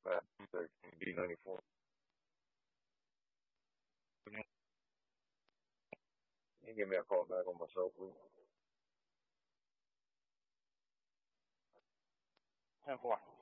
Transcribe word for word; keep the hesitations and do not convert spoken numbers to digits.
Fat thirteen B ninety-four. Can you give me a call back on my cell, please? ten four.